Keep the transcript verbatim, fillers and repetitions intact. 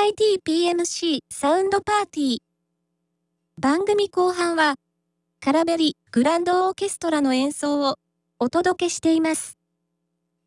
アイティーピーエムシー サウンドパーティー。番組後半は、カラベリグランドオーケストラの演奏をお届けしています。